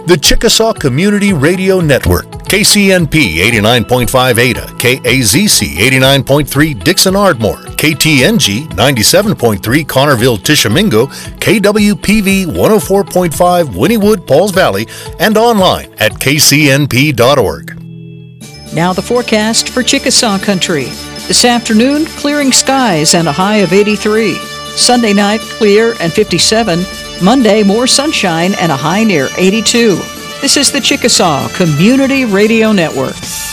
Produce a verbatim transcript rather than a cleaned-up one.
The Chickasaw Community Radio Network, K C N P eighty-nine point five Ada, K A Z C eighty-nine point three Dixon Ardmore, K T N G ninety-seven point three Connerville Tishomingo, K W P V one oh four point five Wynnewood Pauls Valley, and online at k c n p dot org. Now the forecast for Chickasaw Country. This afternoon, clearing skies and a high of eighty-three. Sunday night, clear and fifty-seven. Monday, more sunshine and a high near eighty-two. This is the Chickasaw Community Radio Network.